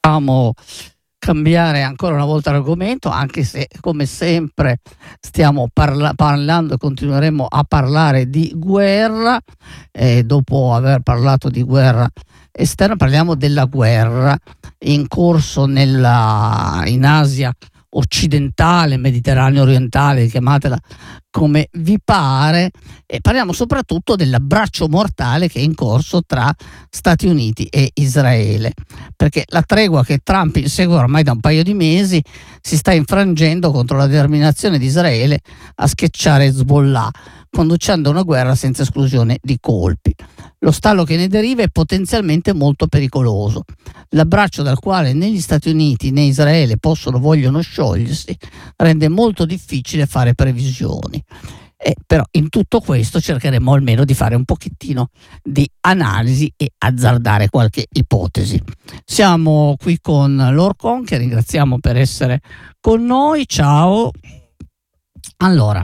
facciamo cambiare ancora una volta l'argomento, anche se come sempre stiamo parlando e continueremo a parlare di guerra. Dopo aver parlato di guerra esterna, parliamo della guerra in corso in Asia occidentale, Mediterraneo orientale, chiamatela come vi pare, e parliamo soprattutto dell'abbraccio mortale che è in corso tra Stati Uniti e Israele, perché la tregua che Trump insegue ormai da un paio di mesi si sta infrangendo contro la determinazione di Israele a schiacciare Hezbollah, conducendo una guerra senza esclusione di colpi. Lo stallo che ne deriva è potenzialmente molto pericoloso. L'abbraccio dal quale né gli Stati Uniti né Israele vogliono sciogliersi rende molto difficile fare previsioni. Però in tutto questo cercheremo almeno di fare un pochettino di analisi e azzardare qualche ipotesi. Siamo qui con Lorcon, che ringraziamo per essere con noi. Ciao. Allora,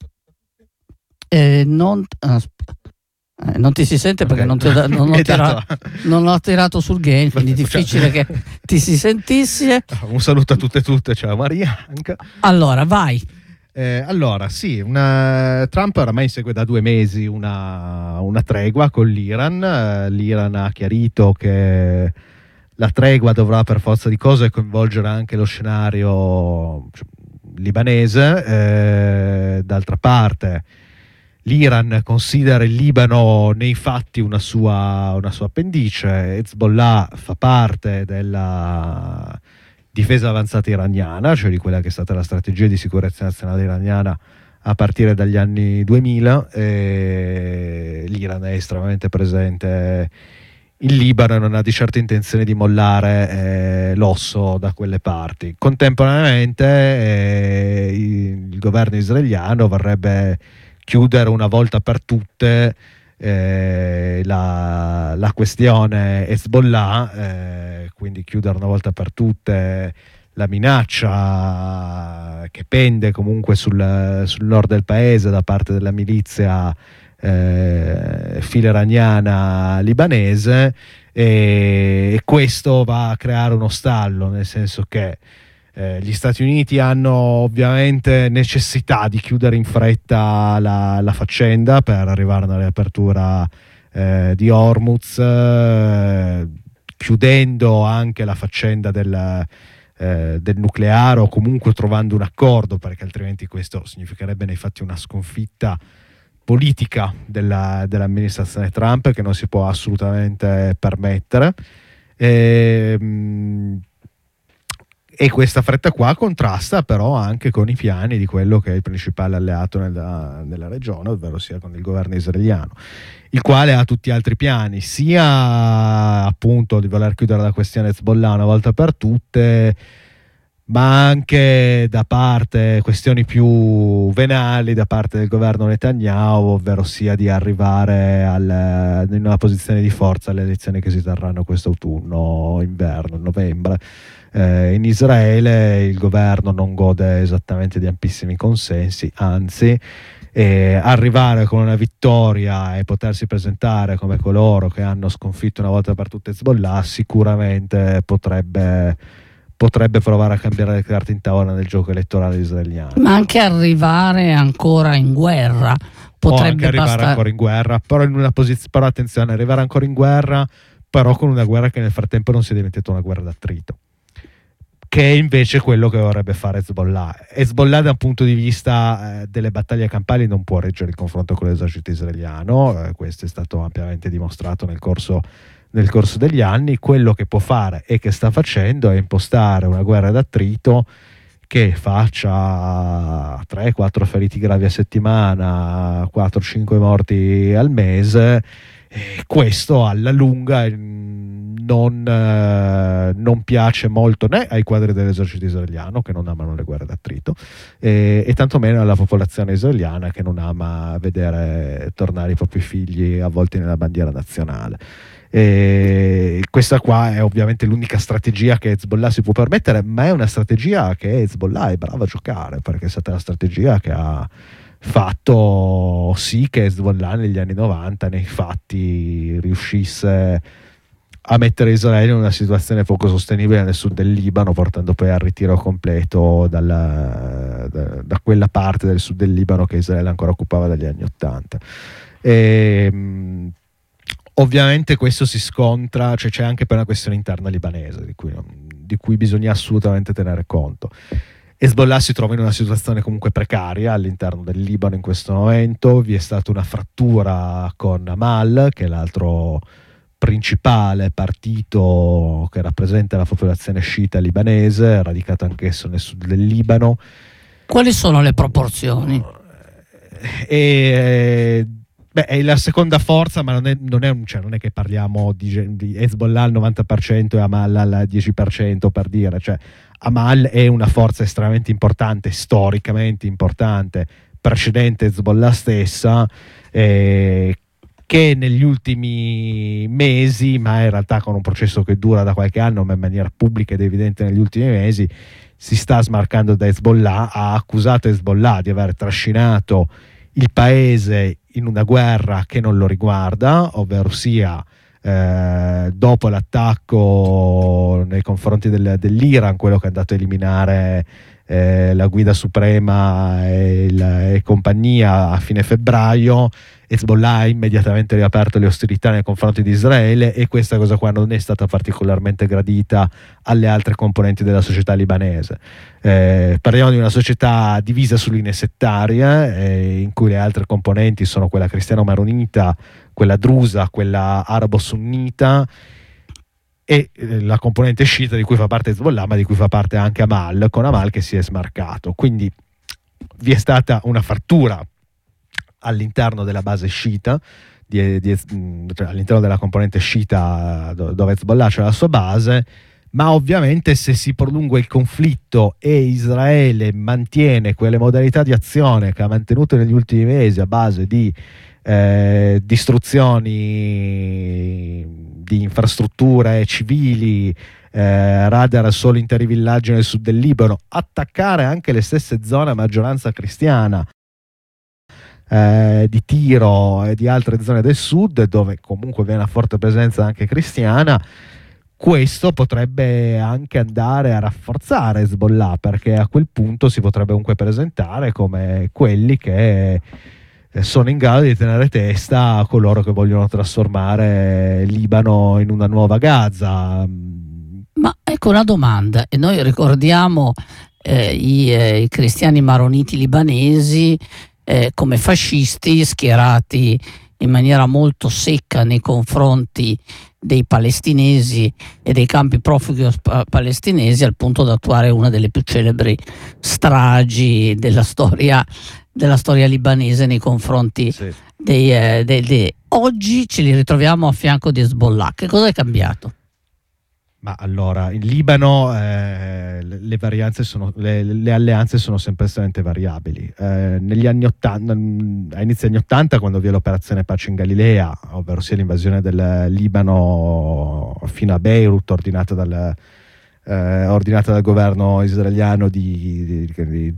non ti si sente perché non ho tirato sul gain, quindi è difficile che ti si sentisse. Un saluto a tutte e tutte, ciao Maria. Allora, vai. Allora, sì, Trump oramai segue da 2 mesi una tregua con l'Iran. L'Iran ha chiarito che la tregua dovrà per forza di cose coinvolgere anche lo scenario libanese. D'altra parte l'Iran considera il Libano nei fatti una sua appendice. Hezbollah fa parte della difesa avanzata iraniana, cioè di quella che è stata la strategia di sicurezza nazionale iraniana a partire dagli anni 2000. L'Iran è estremamente presente in Libano e non ha di certo intenzione di mollare l'osso da quelle parti. Contemporaneamente il governo israeliano vorrebbe chiudere una volta per tutte la questione Hezbollah, quindi chiudere una volta per tutte la minaccia che pende comunque sul nord del paese da parte della milizia filo-iraniana libanese, e questo va a creare uno stallo, nel senso che gli Stati Uniti hanno ovviamente necessità di chiudere in fretta la faccenda per arrivare alla riapertura di Hormuz, chiudendo anche la faccenda del nucleare, o comunque trovando un accordo, perché altrimenti questo significherebbe nei fatti una sconfitta politica dell'amministrazione Trump, che non si può assolutamente permettere. E questa fretta qua contrasta però anche con i piani di quello che è il principale alleato nella regione, ovvero sia con il governo israeliano, il quale ha tutti altri piani, sia appunto di voler chiudere la questione Hezbollah una volta per tutte, ma anche da parte questioni più venali da parte del governo Netanyahu, ovvero sia di arrivare in una posizione di forza alle elezioni che si terranno quest'autunno, inverno, novembre. In Israele il governo non gode esattamente di ampissimi consensi, anzi arrivare con una vittoria e potersi presentare come coloro che hanno sconfitto una volta per tutte Hezbollah sicuramente potrebbe provare a cambiare le carte in tavola nel gioco elettorale israeliano. Ma anche arrivare ancora in guerra potrebbe arrivare ancora in guerra, però in una posizione, però attenzione, arrivare ancora in guerra, però con una guerra che nel frattempo non sia diventata una guerra d'attrito, che è invece quello che vorrebbe fare Hezbollah. Hezbollah da un punto di vista delle battaglie campali non può reggere il confronto con l'esercito israeliano, questo è stato ampiamente dimostrato nel corso degli anni. Quello che può fare e che sta facendo è impostare una guerra d'attrito che faccia 3-4 feriti gravi a settimana, 4-5 morti al mese, e questo alla lunga non piace molto né ai quadri dell'esercito israeliano, che non amano le guerre d'attrito, e tantomeno alla popolazione israeliana, che non ama vedere tornare i propri figli avvolti nella bandiera nazionale. E questa qua è ovviamente l'unica strategia che Hezbollah si può permettere, ma è una strategia che Hezbollah è brava a giocare, perché è stata la strategia che ha fatto sì che Hezbollah negli anni 90 nei fatti riuscisse a mettere Israele in una situazione poco sostenibile nel sud del Libano, portando poi al ritiro completo da quella parte del sud del Libano che Israele ancora occupava dagli anni '80. Ovviamente questo si scontra, cioè c'è anche per una questione interna libanese di cui bisogna assolutamente tenere conto. Hezbollah si trova in una situazione comunque precaria all'interno del Libano in questo momento. Vi è stata una frattura con Amal, che è l'altro principale partito che rappresenta la popolazione sciita libanese, radicato anch'esso nel sud del Libano. Quali sono le proporzioni? È la seconda forza, ma non è che parliamo di Hezbollah al 90% e Amal al 10%, per dire. Cioè, Amal è una forza estremamente importante, storicamente importante, precedente Hezbollah stessa, che negli ultimi mesi, ma in realtà con un processo che dura da qualche anno, ma in maniera pubblica ed evidente negli ultimi mesi, si sta smarcando da Hezbollah. Ha accusato Hezbollah di aver trascinato il paese in una guerra che non lo riguarda, ovvero sia dopo l'attacco nei confronti dell'Iran, quello che è andato a eliminare la guida suprema e compagnia a fine febbraio. Hezbollah ha immediatamente riaperto le ostilità nei confronti di Israele, e questa cosa qua non è stata particolarmente gradita alle altre componenti della società libanese. Parliamo di una società divisa su linee settarie, in cui le altre componenti sono quella cristiano-maronita, quella drusa, quella arabo-sunnita, e la componente sciita di cui fa parte Hezbollah, ma di cui fa parte anche Amal, con Amal che si è smarcato. Quindi vi è stata una frattura all'interno della base sciita, cioè all'interno della componente sciita dove Hezbollah c'è la sua base, ma ovviamente se si prolunga il conflitto e Israele mantiene quelle modalità di azione che ha mantenuto negli ultimi mesi a base di distruzioni di infrastrutture civili, radar solo interi villaggi nel sud del Libano, attaccare anche le stesse zone a maggioranza cristiana di Tiro e di altre zone del sud, dove comunque vi è una forte presenza anche cristiana, questo potrebbe anche andare a rafforzare Hezbollah, perché a quel punto si potrebbe comunque presentare come quelli che sono in grado di tenere testa a coloro che vogliono trasformare il Libano in una nuova Gaza. Ma ecco una domanda, e noi ricordiamo i cristiani maroniti libanesi come fascisti schierati in maniera molto secca nei confronti dei palestinesi e dei campi profughi palestinesi, al punto da attuare una delle più celebri stragi della storia libanese nei confronti oggi ce li ritroviamo a fianco di Hezbollah. Che cosa è cambiato? Ma allora, in Libano le alleanze sono sempre estremamente variabili. Negli anni 80, a inizio anni 80, quando vi è l'operazione Pace in Galilea, ovvero sia l'invasione del Libano fino a Beirut, ordinata dal governo israeliano di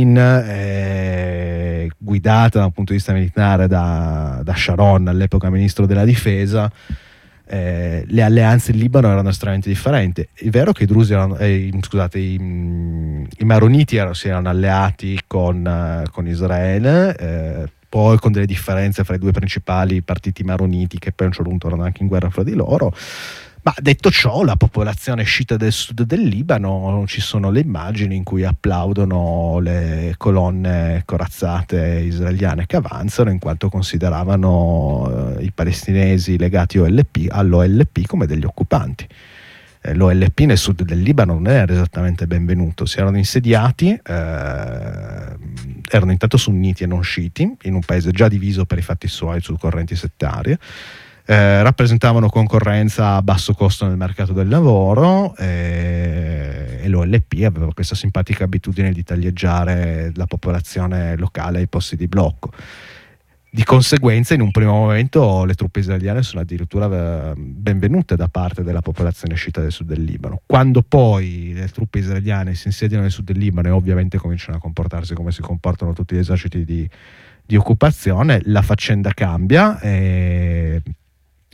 Begin, guidata da un punto di vista militare da Sharon, all'epoca ministro della difesa. Le alleanze in Libano erano estremamente differenti. È vero che i maroniti si erano alleati con Israele, poi con delle differenze fra i due principali partiti maroniti, che poi a un certo punto erano anche in guerra fra di loro. Ma detto ciò, la popolazione sciita del sud del Libano, ci sono le immagini in cui applaudono le colonne corazzate israeliane che avanzano, in quanto consideravano i palestinesi legati all'OLP come degli occupanti. L'OLP nel sud del Libano non era esattamente benvenuto. Si erano insediati, erano intanto sunniti e non sciiti, in un paese già diviso per i fatti suoi su correnti settarie. Rappresentavano concorrenza a basso costo nel mercato del lavoro, e l'OLP aveva questa simpatica abitudine di taglieggiare la popolazione locale ai posti di blocco. Di conseguenza, in un primo momento, le truppe israeliane sono addirittura benvenute da parte della popolazione sciita del sud del Libano. Quando poi le truppe israeliane si insediano nel sud del Libano e ovviamente cominciano a comportarsi come si comportano tutti gli eserciti di occupazione, la faccenda cambia, e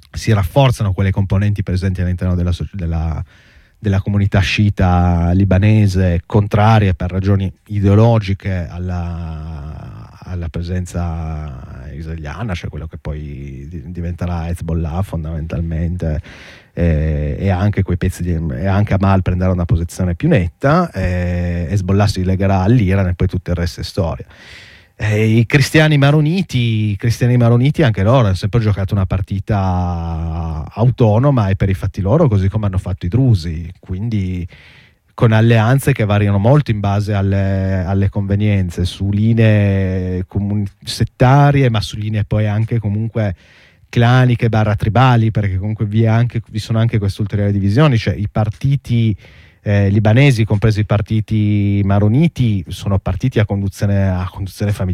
si rafforzano quelle componenti presenti all'interno della comunità sciita libanese, contrarie per ragioni ideologiche alla presenza israeliana, cioè quello che poi diventerà Hezbollah fondamentalmente, e anche quei pezzi e anche Amal prenderà una posizione più netta, Hezbollah si legherà all'Iran e poi tutto il resto è storia. I cristiani maroniti anche loro hanno sempre giocato una partita autonoma e per i fatti loro, così come hanno fatto i drusi, quindi con alleanze che variano molto in base alle convenienze, su linee settarie, ma su linee poi anche comunque claniche / tribali, perché comunque vi sono anche queste ulteriori divisioni, cioè i partiti libanesi, compresi i partiti maroniti, sono partiti a conduzione familiare.